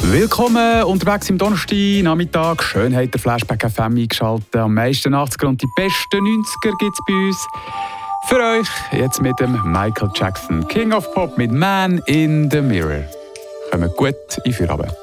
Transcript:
Willkommen unterwegs im Donnerstag-Nachmittag. Schön habt ihr Flashback FM eingeschaltet. Am meisten 80er und die besten 90er gibt es bei uns. Für euch jetzt mit dem Michael Jackson, King of Pop mit Man in the Mirror. Kommt gut in Feierabend.